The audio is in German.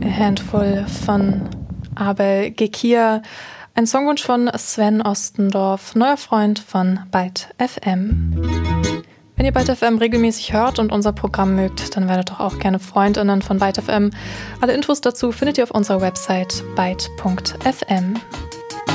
Handful von Abel Gekir. Ein Songwunsch von Sven Ostendorf, neuer Freund von Byte FM. Wenn ihr Byte FM regelmäßig hört und unser Programm mögt, dann werdet doch auch gerne FreundInnen von Byte FM. Alle Infos dazu findet ihr auf unserer Website byte.fm.